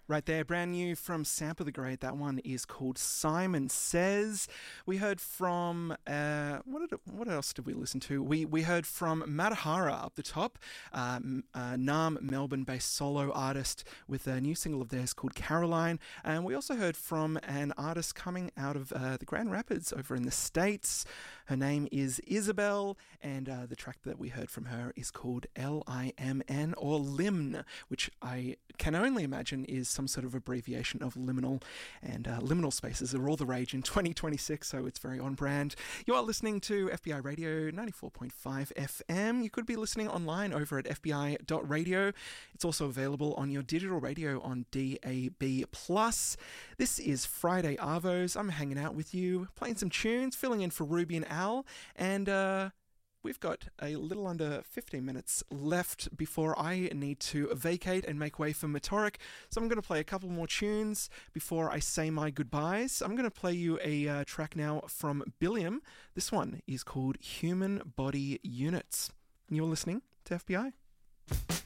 Right there, brand new from Sample the Great. That one is called Simon Says. We heard from, what else did we listen to? We heard from Matahara up the top, Nam, Melbourne-based solo artist with a new single of theirs called Caroline. And we also heard from an artist coming out of the Grand Rapids over in the States. Her name is Isabel, and the track that we heard from her is called Limn, or Limn, which I can only imagine is some sort of abbreviation of liminal, and liminal spaces are all the rage in 2026, so it's very on brand. You are listening to FBI Radio 94.5 FM. You could be listening online over at fbi.radio. It's also available on your digital radio on DAB+. This is Friday Arvos. I'm hanging out with you, playing some tunes, filling in for Ruby and Al, and we've got a little under 15 minutes left before I need to vacate and make way for Metoric. So I'm going to play a couple more tunes before I say my goodbyes. I'm going to play you a track now from Billiam. This one is called Human Body Units. And you're listening to FBI.